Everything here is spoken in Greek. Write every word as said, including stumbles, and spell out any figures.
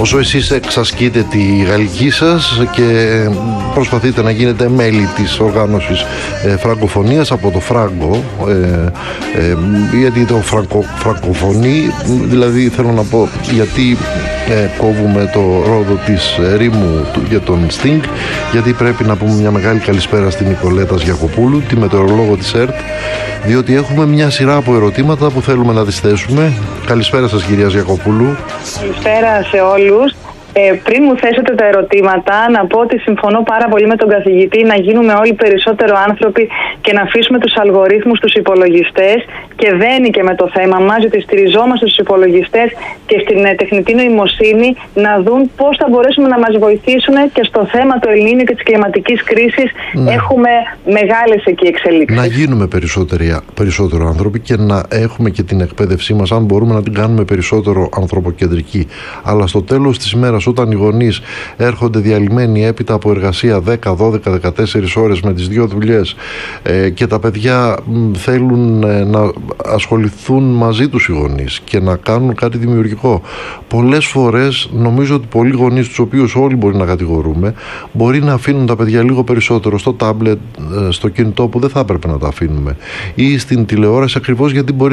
όσο εσείς εξασκείτε τη γαλλική σας και προσπαθείτε να γίνετε μέλη της οργάνωσης ε, φραγκοφωνίας από το φράγκο, ε, ε, γιατί το φραγκο, φραγκοφωνή, δηλαδή θέλω να πω γιατί ε, κόβουμε το ρόδο της ε, ρήμου του, για τον Sting, γιατί πρέπει να πούμε μια μεγάλη καλησπέρα στην Νικολέτα Γιακοπούλου, τη μετεωρολόγο της ΕΡΤ, διότι έχουμε μια σειρά από ερωτήματα που θέλουμε να τις θέσουμε. Καλησπέρα σας, κυρία Γιακοπούλου. Καλησπέρα σε όλους. Ε, πριν μου θέσετε τα ερωτήματα, να πω ότι συμφωνώ πάρα πολύ με τον καθηγητή να γίνουμε όλοι περισσότερο άνθρωποι και να αφήσουμε τους αλγορίθμους στους υπολογιστές, και δένει και με το θέμα μας, γιατί στηριζόμαστε στους υπολογιστές και στην ε, τεχνητή νοημοσύνη να δουν πώς θα μπορέσουμε να μας βοηθήσουν και στο θέμα του Ελληνίου και της κλιματικής κρίσης. Ναι. Έχουμε μεγάλες εκεί εξελίξεις. Να γίνουμε περισσότερο άνθρωποι και να έχουμε και την εκπαίδευσή μας, αν μπορούμε να την κάνουμε περισσότερο ανθρωποκεντρική. Αλλά στο τέλος της ημέρας, όταν οι γονείς έρχονται διαλυμένοι έπειτα από εργασία δέκα, δώδεκα, δεκατέσσερις ώρες με τις δύο δουλειές ε, και τα παιδιά μ, θέλουν ε, να ασχοληθούν μαζί τους οι γονείς και να κάνουν κάτι δημιουργικό, πολλές φορές νομίζω ότι πολλοί γονείς, τους οποίους όλοι μπορεί να κατηγορούμε, μπορεί να αφήνουν τα παιδιά λίγο περισσότερο στο τάμπλετ, ε, στο κινητό που δεν θα έπρεπε να τα αφήνουμε, ή στην τηλεόραση, ακριβώς γιατί μπορεί